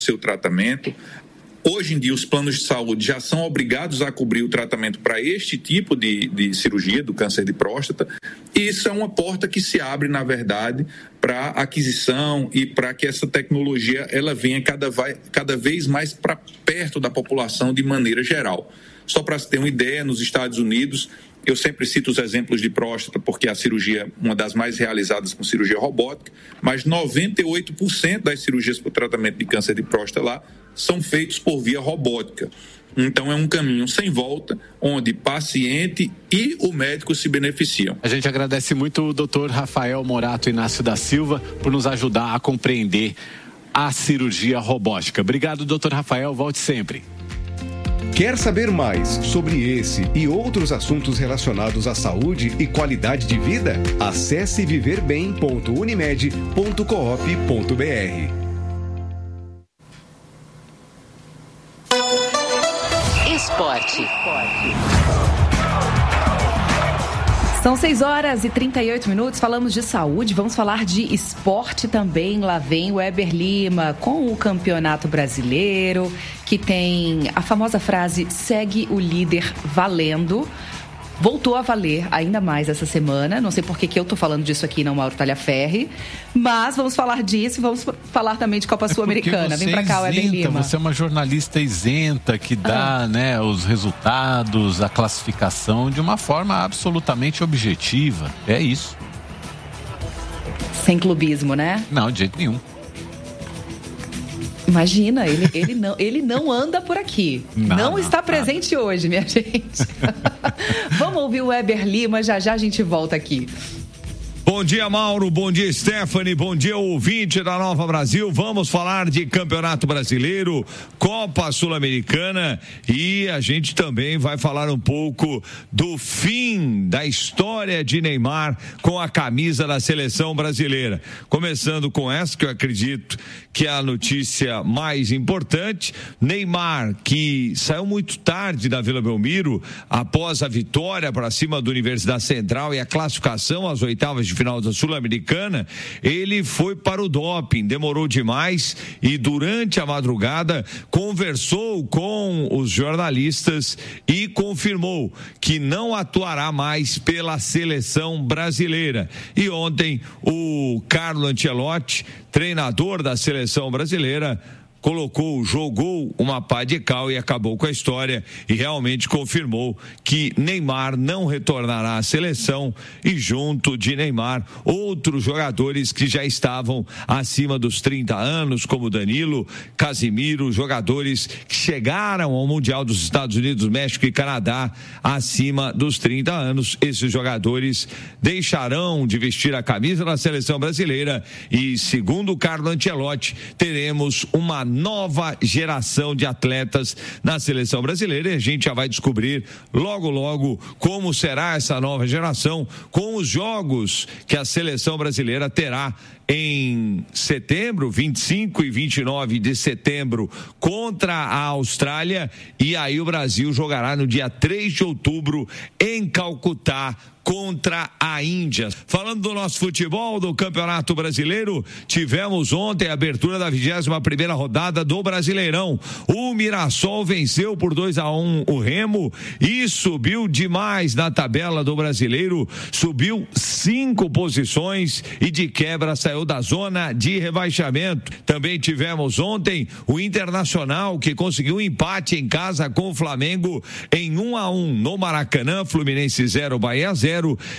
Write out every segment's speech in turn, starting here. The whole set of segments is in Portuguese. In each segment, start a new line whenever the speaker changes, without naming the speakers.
seu tratamento. Hoje em dia, os planos de saúde já são obrigados a cobrir o tratamento para este tipo de cirurgia, do câncer de próstata, e isso é uma porta que se abre, na verdade, para aquisição e para que essa tecnologia ela venha cada vez mais para perto da população de maneira geral. Só para se ter uma ideia, nos Estados Unidos, eu sempre cito os exemplos de próstata, porque a cirurgia é uma das mais realizadas com cirurgia robótica, mas 98% das cirurgias para o tratamento de câncer de próstata lá são feitos por via robótica. Então é um caminho sem volta, onde paciente e o médico se beneficiam.
A gente agradece muito o Dr. Rafael Morato Inácio da Silva por nos ajudar a compreender a cirurgia robótica. Obrigado, Dr. Rafael, volte sempre.
Quer saber mais sobre esse e outros assuntos relacionados à saúde e qualidade de vida? Acesse viverbem.unimed.coop.br.
Esporte.
São 6h38, falamos de saúde, vamos falar de esporte também. Lá vem o Weber Lima com o Campeonato Brasileiro, que tem a famosa frase, segue o líder valendo. Voltou a valer ainda mais essa semana. Não sei por que eu tô falando disso aqui, não, Mauro Talhaferri. Mas vamos falar disso e vamos falar também de Copa Sul-Americana. Vem pra cá, Weber Lima.
Você é uma jornalista isenta que dá os resultados, a classificação de uma forma absolutamente objetiva. É isso.
Sem clubismo, né?
Não, de jeito nenhum.
Imagina, ele não anda por aqui. Não está presente hoje, minha gente. Vamos ouvir o Weber Lima, já a gente volta aqui.
Bom dia, Mauro, bom dia, Stephanie, bom dia, ouvinte da Nova Brasil. Vamos falar de Campeonato Brasileiro, Copa Sul-Americana e a gente também vai falar um pouco do fim da história de Neymar com a camisa da seleção brasileira. Começando com essa, que eu acredito que é a notícia mais importante. Neymar, que saiu muito tarde da Vila Belmiro após a vitória para cima da Universidade Central e a classificação às oitavas de final da Sul-Americana, ele foi para o doping, demorou demais e durante a madrugada conversou com os jornalistas e confirmou que não atuará mais pela seleção brasileira. E ontem o Carlo Ancelotti, treinador da seleção brasileira, jogou uma pá de cal e acabou com a história e realmente confirmou que Neymar não retornará à seleção e junto de Neymar outros jogadores que já estavam acima dos 30 anos, como Danilo, Casimiro, jogadores que chegaram ao Mundial dos Estados Unidos, México e Canadá acima dos 30 anos. Esses jogadores deixarão de vestir a camisa da seleção brasileira e, segundo o Carlo Ancelotti, teremos uma nova geração de atletas na seleção brasileira e a gente já vai descobrir logo como será essa nova geração com os jogos que a seleção brasileira terá em setembro, 25 e 29 de setembro, contra a Austrália, e aí o Brasil jogará no dia 3 de outubro em Calcutá contra a Índia. Falando do nosso futebol, do Campeonato Brasileiro, tivemos ontem a abertura da 21ª rodada do Brasileirão. O Mirassol venceu por 2-1 o Remo e subiu demais na tabela do Brasileiro, subiu 5 posições e de quebra saiu da zona de rebaixamento. Também tivemos ontem o Internacional, que conseguiu um empate em casa com o Flamengo em 1-1 no Maracanã, Fluminense 0, Bahia 0,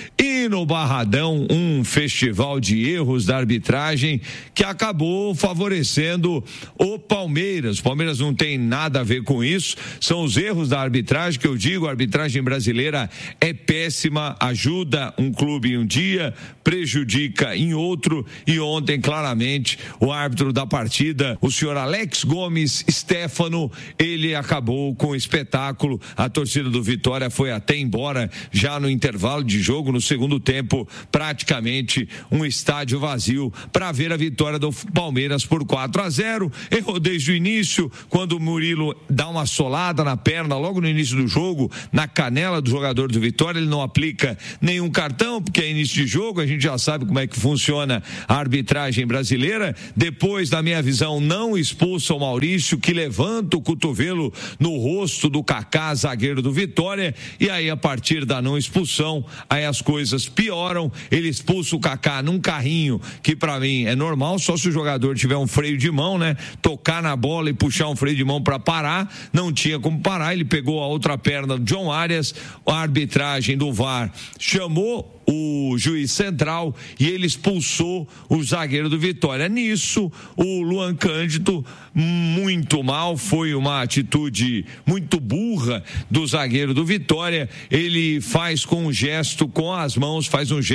e no Barradão um festival de erros da arbitragem que acabou favorecendo o Palmeiras. O Palmeiras não tem nada a ver com isso, são os erros da arbitragem que eu digo. A arbitragem brasileira é péssima, ajuda um clube em um dia, prejudica em outro, e ontem claramente o árbitro da partida, o senhor Alex Gomes Stefano, ele acabou com o espetáculo. A torcida do Vitória foi até embora já no intervalo de jogo, no segundo tempo, praticamente um estádio vazio para ver a vitória do Palmeiras por 4-0. Errou desde o início, quando o Murilo dá uma solada na perna logo no início do jogo, na canela do jogador do Vitória. Ele não aplica nenhum cartão, porque é início de jogo, a gente já sabe como é que funciona a arbitragem brasileira. Depois, na minha visão, não expulsa o Maurício, que levanta o cotovelo no rosto do Kaká, zagueiro do Vitória, e aí a partir da não expulsão, aí as coisas pioram. Ele expulsa o Kaká num carrinho, que pra mim é normal, só se o jogador tiver um freio de mão, né? Tocar na bola e puxar um freio de mão pra parar, não tinha como parar, ele pegou a outra perna do John Arias, a arbitragem do VAR chamou o juiz central e ele expulsou o zagueiro do Vitória. Nisso, o Luan Cândido, muito mal, foi uma atitude muito burra do zagueiro do Vitória. Ele faz um gesto com as mãos,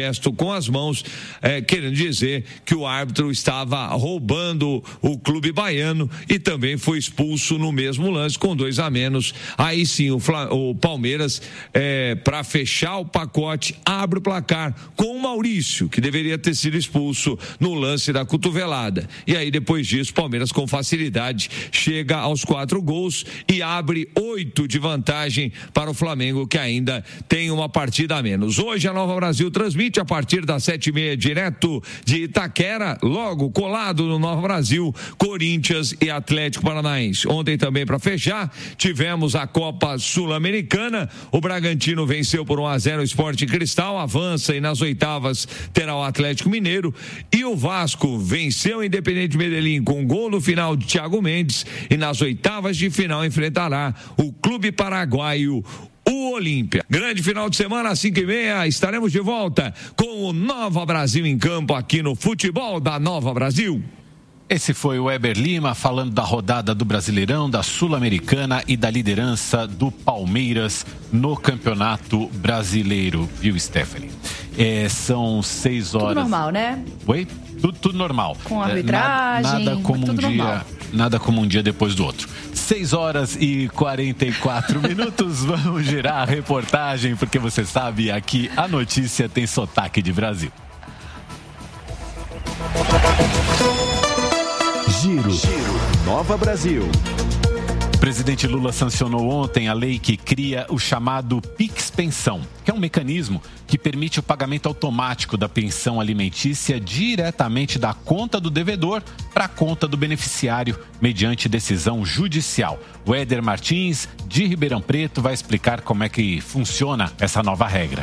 querendo dizer que o árbitro estava roubando o clube baiano e também foi expulso no mesmo lance com 2 a menos. Aí sim, o Palmeiras, para fechar o pacote, abre o placar com o Maurício, que deveria ter sido expulso no lance da cotovelada. E aí, depois disso, Palmeiras com facilidade chega aos 4 gols e abre 8 de vantagem para o Flamengo, que ainda tem uma partida a menos. Hoje a Nova Brasil transmite a partir das 7h30, direto de Itaquera, logo colado no Nova Brasil, Corinthians e Atlético Paranaense. Ontem também, para fechar, tivemos a Copa Sul-Americana. O Bragantino venceu por 1-0 o Sport Cristal, avança e nas oitavas terá o Atlético Mineiro, e o Vasco venceu o Independente Medellín com gol no final de Thiago Mendes, e nas oitavas de final enfrentará o Clube Paraguaio, o Olímpia. Grande final de semana, às 5h30, estaremos de volta com o Nova Brasil em campo aqui no Futebol da Nova Brasil.
Esse foi o Weber Lima falando da rodada do Brasileirão, da Sul-Americana e da liderança do Palmeiras no Campeonato Brasileiro, viu, Stephanie? São 6 horas...
Tudo normal, né?
Oi? Tudo normal.
Com arbitragem,
nada como um dia depois do outro. 6h44, vamos girar a reportagem, porque você sabe, aqui a notícia tem sotaque de Brasil.
Giro. Nova Brasil.
O presidente Lula sancionou ontem a lei que cria o chamado Pix Pensão, que é um mecanismo que permite o pagamento automático da pensão alimentícia diretamente da conta do devedor para a conta do beneficiário, mediante decisão judicial. O Éder Martins, de Ribeirão Preto, vai explicar como é que funciona essa nova regra.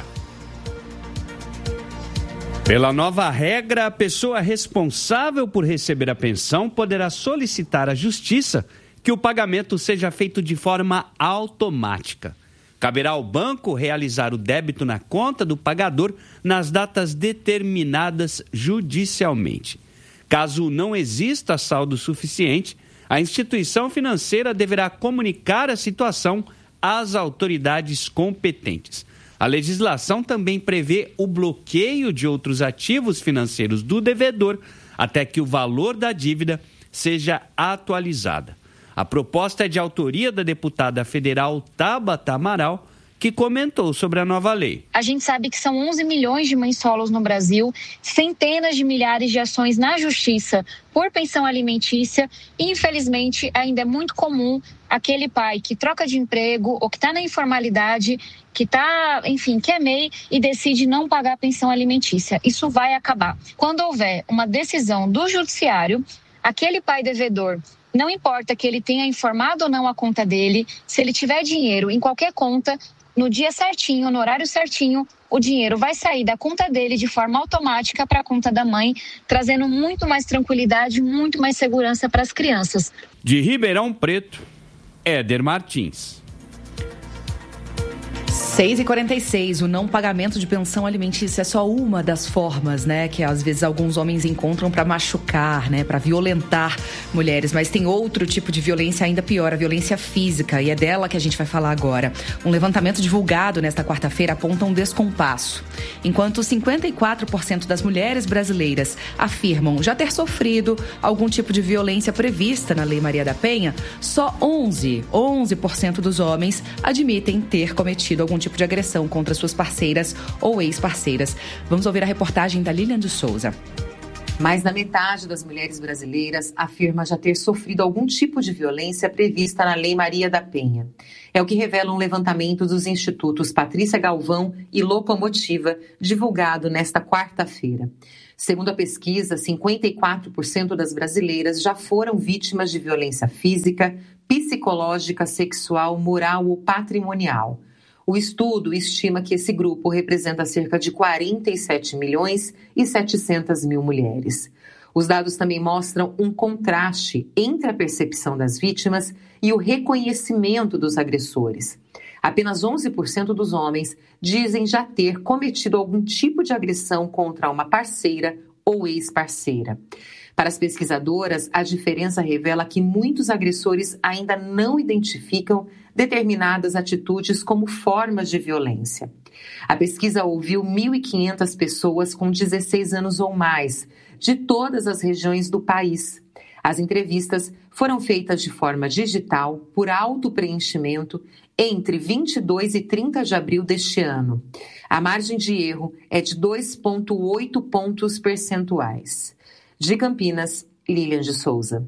Pela nova regra, a pessoa responsável por receber a pensão poderá solicitar à Justiça que o pagamento seja feito de forma automática. Caberá ao banco realizar o débito na conta do pagador nas datas determinadas judicialmente. Caso não exista saldo suficiente, a instituição financeira deverá comunicar a situação às autoridades competentes. A legislação também prevê o bloqueio de outros ativos financeiros do devedor até que o valor da dívida seja atualizada. A proposta é de autoria da deputada federal Tabata Amaral, que comentou sobre a nova lei.
A gente sabe que são 11 milhões de mães solos no Brasil, centenas de milhares de ações na justiça por pensão alimentícia e, infelizmente, ainda é muito comum aquele pai que troca de emprego ou que está na informalidade, que está, enfim, que é MEI e decide não pagar a pensão alimentícia. Isso vai acabar. Quando houver uma decisão do judiciário, aquele pai devedor, não importa que ele tenha informado ou não a conta dele, se ele tiver dinheiro em qualquer conta, no dia certinho, no horário certinho, o dinheiro vai sair da conta dele de forma automática para a conta da mãe, trazendo muito mais tranquilidade, muito mais segurança para as crianças.
De Ribeirão Preto, Éder Martins.
6h46, o não pagamento de pensão alimentícia é só uma das formas, né, que às vezes alguns homens encontram para machucar, né, para violentar mulheres, mas tem outro tipo de violência ainda pior, a violência física, e é dela que a gente vai falar agora. Um levantamento divulgado nesta quarta-feira aponta um descompasso. Enquanto 54% das mulheres brasileiras afirmam já ter sofrido algum tipo de violência prevista na Lei Maria da Penha, só 11% dos homens admitem ter cometido algum tipo de agressão contra suas parceiras ou ex-parceiras. Vamos ouvir a reportagem da Lilian de Souza.
Mais da metade das mulheres brasileiras afirma já ter sofrido algum tipo de violência prevista na Lei Maria da Penha. É o que revela um levantamento dos institutos Patrícia Galvão e Locomotiva, divulgado nesta quarta-feira. Segundo a pesquisa, 54% das brasileiras já foram vítimas de violência física, psicológica, sexual, moral ou patrimonial. O estudo estima que esse grupo representa cerca de 47 milhões e 700 mil mulheres. Os dados também mostram um contraste entre a percepção das vítimas e o reconhecimento dos agressores. Apenas 11% dos homens dizem já ter cometido algum tipo de agressão contra uma parceira ou ex-parceira. Para as pesquisadoras, a diferença revela que muitos agressores ainda não identificam determinadas atitudes como formas de violência. A pesquisa ouviu 1.500 pessoas com 16 anos ou mais, de todas as regiões do país. As entrevistas foram feitas de forma digital, por autopreenchimento, entre 22 e 30 de abril deste ano. A margem de erro é de 2,8 pontos percentuais. De Campinas, Lilian de Souza.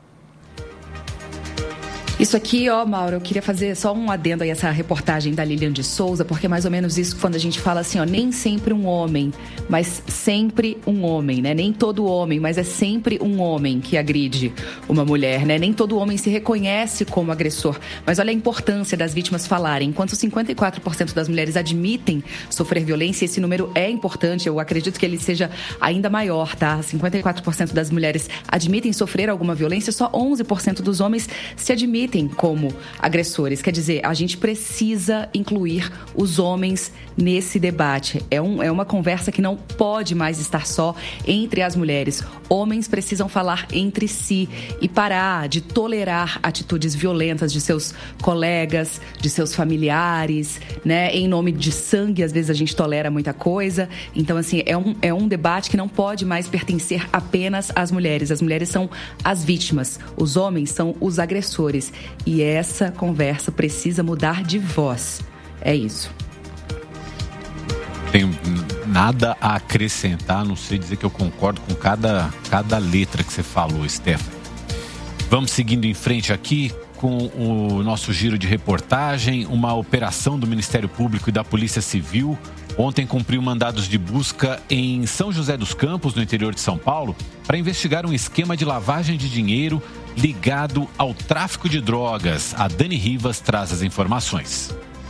Isso aqui, Mauro, eu queria fazer só um adendo aí a essa reportagem da Lilian de Souza, porque é mais ou menos isso quando a gente fala assim, nem sempre um homem, mas sempre um homem, né? Nem todo homem, mas é sempre um homem que agride uma mulher, né? Nem todo homem se reconhece como agressor. Mas olha a importância das vítimas falarem. Enquanto 54% das mulheres admitem sofrer violência, esse número é importante, eu acredito que ele seja ainda maior, tá? 54% das mulheres admitem sofrer alguma violência, só 11% dos homens se admitem como agressores. Quer dizer, a gente precisa incluir os homens nesse debate. É uma conversa que não pode mais estar só entre as mulheres. Homens precisam falar entre si e parar de tolerar atitudes violentas de seus colegas, de seus familiares, né? Em nome de sangue, às vezes a gente tolera muita coisa. Então, assim, é um debate que não pode mais pertencer apenas às mulheres. As mulheres são as vítimas, os homens são os agressores. E essa conversa precisa mudar de voz. É isso.
Tenho nada a acrescentar, a não sei dizer que eu concordo com cada letra que você falou, Stephanie. Vamos seguindo em frente aqui com o nosso giro de reportagem. Uma operação do Ministério Público e da Polícia Civil ontem cumpriu mandados de busca em São José dos Campos, no interior de São Paulo, para investigar um esquema de lavagem de dinheiro ligado ao tráfico de drogas. A Dani Rivas traz as informações.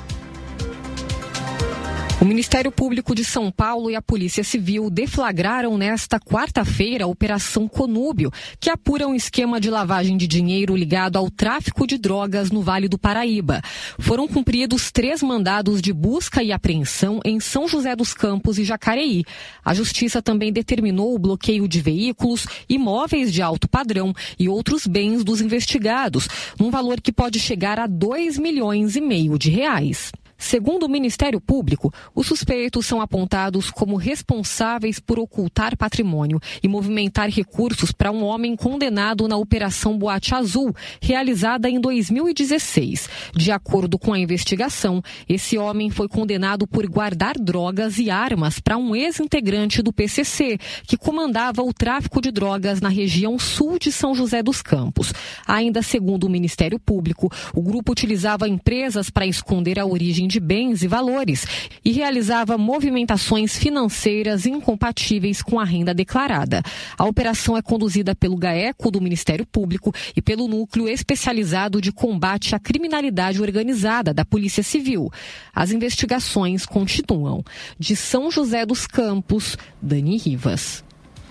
O Ministério Público de São Paulo e a Polícia Civil deflagraram nesta quarta-feira a Operação Conúbio, que apura um esquema de lavagem de dinheiro ligado ao tráfico de drogas no Vale do Paraíba. Foram cumpridos 3 mandados de busca e apreensão em São José dos Campos e Jacareí. A Justiça também determinou o bloqueio de veículos, imóveis de alto padrão e outros bens dos investigados, num valor que pode chegar a R$2,5 milhões de reais. Segundo o Ministério Público, os suspeitos são apontados como responsáveis por ocultar patrimônio e movimentar recursos para um homem condenado na Operação Boate Azul, realizada em 2016. De acordo com a investigação, esse homem foi condenado por guardar drogas e armas para um ex-integrante do PCC, que comandava o tráfico de drogas na região sul de São José dos Campos. Ainda segundo o Ministério Público, o grupo utilizava empresas para esconder a origem de bens e valores e realizava movimentações financeiras incompatíveis com a renda declarada. A operação é conduzida pelo GAECO do Ministério Público e pelo Núcleo Especializado de Combate à Criminalidade Organizada da Polícia Civil. As investigações continuam. De São José dos Campos, Dani Rivas.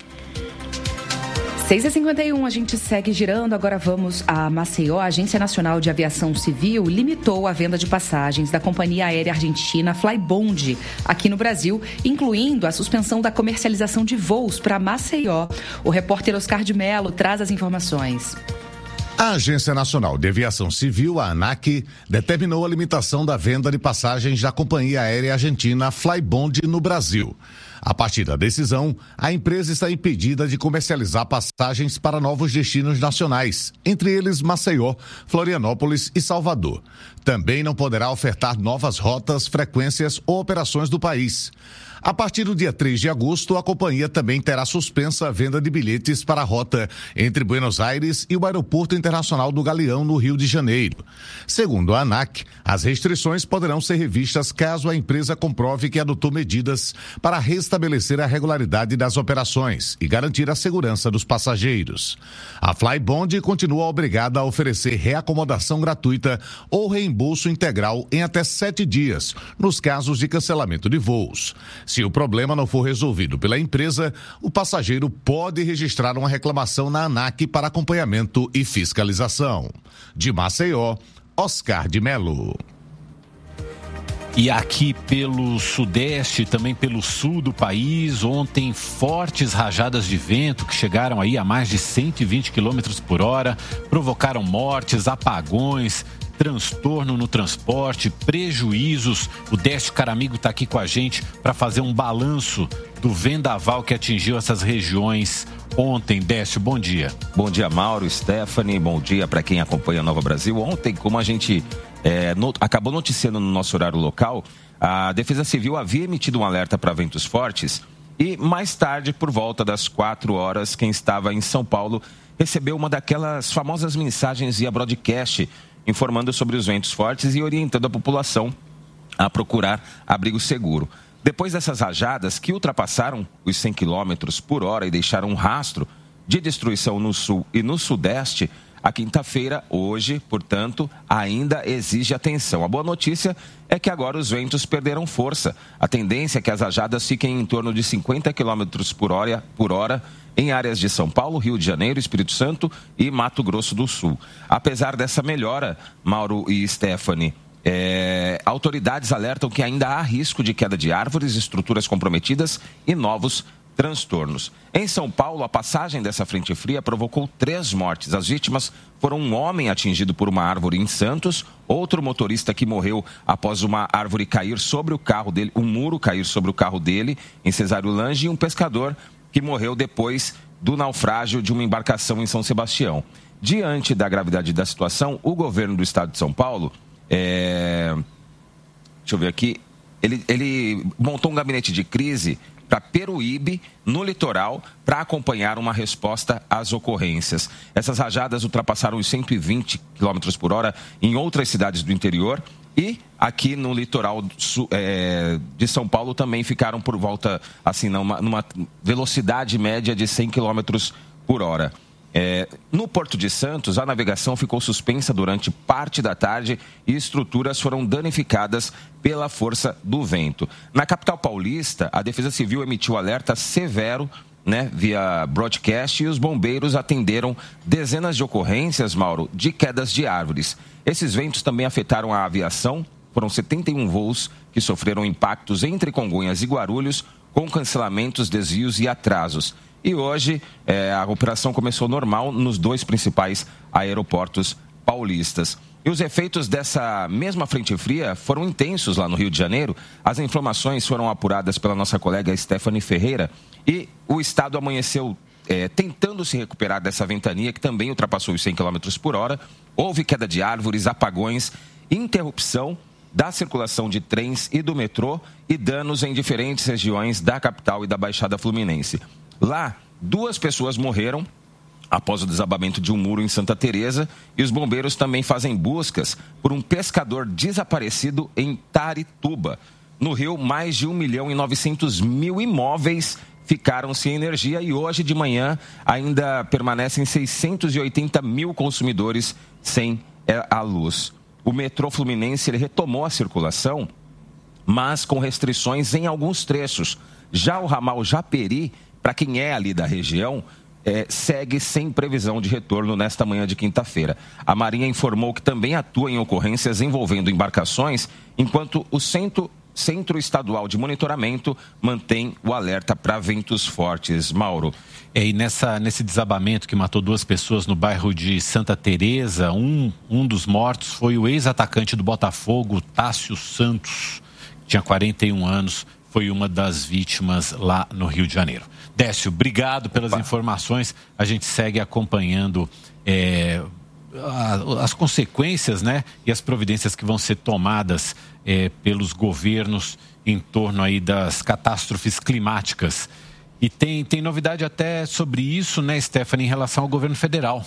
6h51, a gente segue girando. Agora vamos a Maceió. A Agência Nacional de Aviação Civil limitou a venda de passagens da companhia aérea argentina Flybond aqui no Brasil, incluindo a suspensão da comercialização de voos para Maceió. O repórter Oscar de Mello traz as informações.
A Agência Nacional de Aviação Civil, a ANAC, determinou a limitação da venda de passagens da companhia aérea argentina Flybond no Brasil. A partir da decisão, a empresa está impedida de comercializar passagens para novos destinos nacionais, entre eles Maceió, Florianópolis e Salvador. Também não poderá ofertar novas rotas, frequências ou operações do país. A partir do dia 3 de agosto, a companhia também terá suspensa a venda de bilhetes para a rota entre Buenos Aires e o Aeroporto Internacional do Galeão, no Rio de Janeiro. Segundo a ANAC, as restrições poderão ser revistas caso a empresa comprove que adotou medidas para restabelecer a regularidade das operações e garantir a segurança dos passageiros. A Flybond continua obrigada a oferecer reacomodação gratuita ou reembolso integral em até 7 dias, nos casos de cancelamento de voos. Se o problema não for resolvido pela empresa, o passageiro pode registrar uma reclamação na ANAC para acompanhamento e fiscalização. De Maceió, Oscar de Melo.
E aqui pelo sudeste, também pelo sul do país, ontem fortes rajadas de vento que chegaram aí a mais de 120 km por hora, provocaram mortes, apagões, transtorno no transporte, prejuízos. O Décio Caramigo está aqui com a gente para fazer um balanço do vendaval que atingiu essas regiões ontem. Décio, bom dia.
Bom dia, Mauro, Stephanie, bom dia para quem acompanha a Nova Brasil. Ontem, como a gente acabou noticiando no nosso horário local, a Defesa Civil havia emitido um alerta para ventos fortes e mais tarde, por volta das 4 horas, quem estava em São Paulo recebeu uma daquelas famosas mensagens via broadcast informando sobre os ventos fortes e orientando a população a procurar abrigo seguro. Depois dessas rajadas que ultrapassaram os 100 km por hora e deixaram um rastro de destruição no sul e no sudeste, a quinta-feira, hoje, portanto, ainda exige atenção. A boa notícia é que agora os ventos perderam força. A tendência é que as rajadas fiquem em torno de 50 km por hora em áreas de São Paulo, Rio de Janeiro, Espírito Santo e Mato Grosso do Sul. Apesar dessa melhora, Mauro e Stephanie, autoridades alertam que ainda há risco de queda de árvores, estruturas comprometidas e novos transtornos. Em São Paulo, a passagem dessa frente fria provocou 3 mortes. As vítimas foram um homem atingido por uma árvore em Santos, outro motorista que morreu após uma árvore cair sobre o carro dele, um muro cair sobre o carro dele em Cesário Lange, e um pescador que morreu depois do naufrágio de uma embarcação em São Sebastião. Diante da gravidade da situação, o governo do estado de São Paulo, deixa eu ver aqui, ele montou um gabinete de crise para Peruíbe, no litoral, para acompanhar uma resposta às ocorrências. Essas rajadas ultrapassaram os 120 km por hora em outras cidades do interior e aqui no litoral de São Paulo também ficaram por volta, assim, numa velocidade média de 100 km por hora. No Porto de Santos, a navegação ficou suspensa durante parte da tarde e estruturas foram danificadas pela força do vento. Na capital paulista, a Defesa Civil emitiu alerta severo, via broadcast, e os bombeiros atenderam dezenas de ocorrências, Mauro, de quedas de árvores. Esses ventos também afetaram a aviação. Foram 71 voos que sofreram impactos entre Congonhas e Guarulhos, com cancelamentos, desvios e atrasos. E hoje a operação começou normal nos 2 principais aeroportos paulistas. E os efeitos dessa mesma frente fria foram intensos lá no Rio de Janeiro. As informações foram apuradas pela nossa colega Stephanie Ferreira e o estado amanheceu tentando se recuperar dessa ventania que também ultrapassou os 100 km por hora. Houve queda de árvores, apagões, interrupção da circulação de trens e do metrô e danos em diferentes regiões da capital e da Baixada Fluminense. Lá, 2 pessoas morreram após o desabamento de um muro em Santa Teresa e os bombeiros também fazem buscas por um pescador desaparecido em Taarituba. No Rio, mais de 1.900.000 imóveis ficaram sem energia e hoje de manhã ainda permanecem 680 mil consumidores sem a luz. O metrô Fluminense ele retomou a circulação, mas com restrições em alguns trechos. Já o ramal Japeri, para quem é ali da região, segue sem previsão de retorno nesta manhã de quinta-feira. A Marinha informou que também atua em ocorrências envolvendo embarcações, enquanto o Centro Estadual de Monitoramento mantém o alerta para ventos fortes. Mauro.
E nesse desabamento que matou 2 pessoas no bairro de Santa Teresa, um dos mortos foi o ex-atacante do Botafogo, Tássio Santos, que tinha 41 anos. foi uma das vítimas lá no Rio de Janeiro. Décio, obrigado pelas informações. A gente segue acompanhando as consequências, né, e as providências que vão ser tomadas pelos governos em torno aí das catástrofes climáticas. E tem novidade até sobre isso, né, Stephanie, em relação ao governo federal.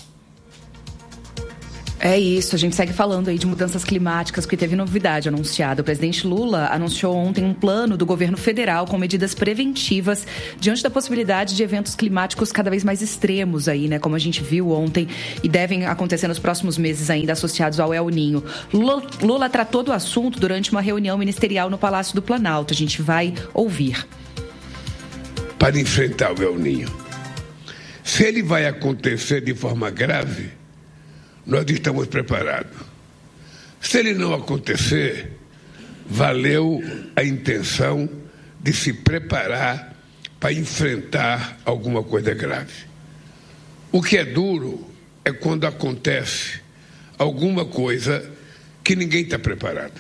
É isso, a gente segue falando aí de mudanças climáticas, porque teve novidade anunciada. O presidente Lula anunciou ontem um plano do governo federal com medidas preventivas diante da possibilidade de eventos climáticos cada vez mais extremos aí, né? Como a gente viu ontem, e devem acontecer nos próximos meses ainda associados ao El Niño. Lula tratou do assunto durante uma reunião ministerial no Palácio do Planalto. A gente vai ouvir.
Para enfrentar o El Niño, se ele vai acontecer de forma grave, nós estamos preparados. Se ele não acontecer, valeu a intenção de se preparar para enfrentar alguma coisa grave. O que é duro é quando acontece alguma coisa que ninguém está preparado.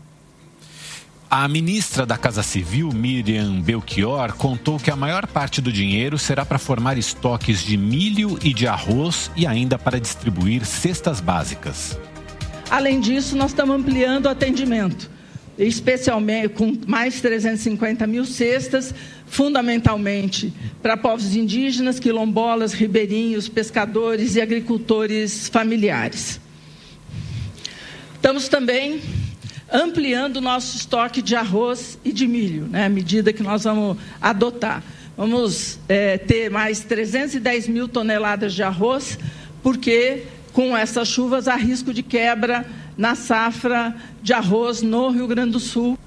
A ministra da Casa Civil, Miriam Belchior, contou que a maior parte do dinheiro será para formar estoques de milho e de arroz e ainda para distribuir cestas básicas.
Além disso, nós estamos ampliando o atendimento, especialmente com mais 350 mil cestas, fundamentalmente para povos indígenas, quilombolas, ribeirinhos, pescadores e agricultores familiares. Estamos também ampliando o nosso estoque de arroz e de milho, né, à medida que nós vamos adotar. Vamos ter mais 310 mil toneladas de arroz, porque com essas chuvas há risco de quebra na safra de arroz no Rio Grande do Sul.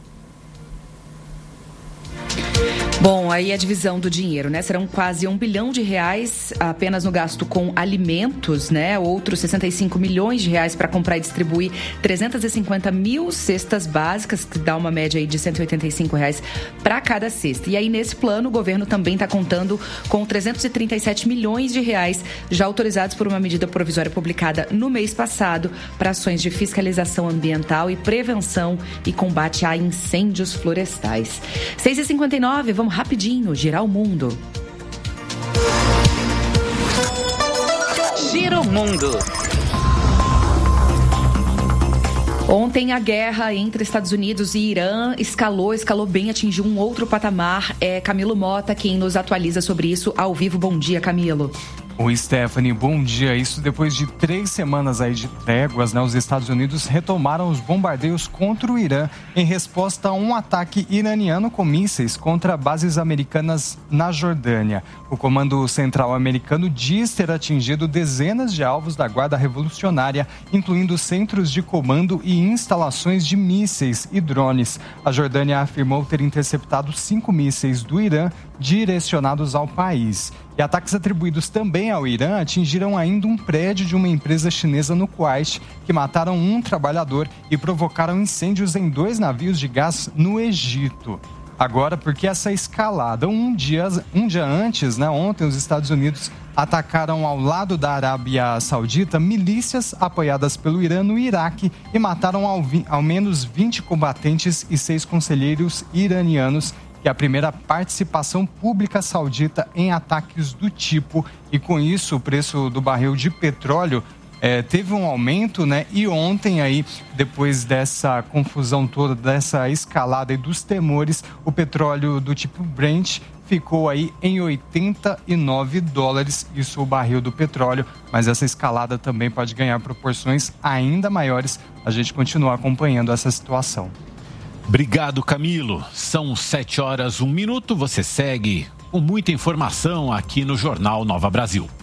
Bom, aí a divisão do dinheiro, né? Serão quase R$1 bilhão apenas no gasto com alimentos, né? Outros 65 milhões de reais para comprar e distribuir 350 mil cestas básicas, que dá uma média aí de R$185 para cada cesta. E aí, nesse plano, o governo também está contando com 337 milhões de reais já autorizados por uma medida provisória publicada no mês passado para ações de fiscalização ambiental e prevenção e combate a incêndios florestais. 6h59, vamos rapidinho girar o mundo.
Gira o mundo.
Ontem a guerra entre Estados Unidos e Irã escalou bem, atingiu um outro patamar. É Camilo Mota quem nos atualiza sobre isso ao vivo. Bom dia, Camilo.
Oi, Stephanie, bom dia. Isso depois de 3 semanas aí de tréguas, né? Os Estados Unidos retomaram os bombardeios contra o Irã em resposta a um ataque iraniano com mísseis contra bases americanas na Jordânia. O Comando Central americano diz ter atingido dezenas de alvos da Guarda Revolucionária, incluindo centros de comando e instalações de mísseis e drones. A Jordânia afirmou ter interceptado 5 mísseis do Irã direcionados ao país. E ataques atribuídos também ao Irã atingiram ainda um prédio de uma empresa chinesa no Kuwait, que mataram um trabalhador e provocaram incêndios em 2 navios de gás no Egito. Agora, porque essa escalada, um dia antes, né, ontem, os Estados Unidos atacaram ao lado da Arábia Saudita milícias apoiadas pelo Irã no Iraque e mataram ao menos 20 combatentes e 6 conselheiros iranianos, que é a primeira participação pública saudita em ataques do tipo. E com isso, o preço do barril de petróleo teve um aumento, né? E ontem aí, depois dessa confusão toda, dessa escalada e dos temores, o petróleo do tipo Brent ficou aí em $89, isso o barril do petróleo, mas essa escalada também pode ganhar proporções ainda maiores. A gente continua acompanhando essa situação.
Obrigado, Camilo. São 7h01. Você segue com muita informação aqui no Jornal Nova Brasil.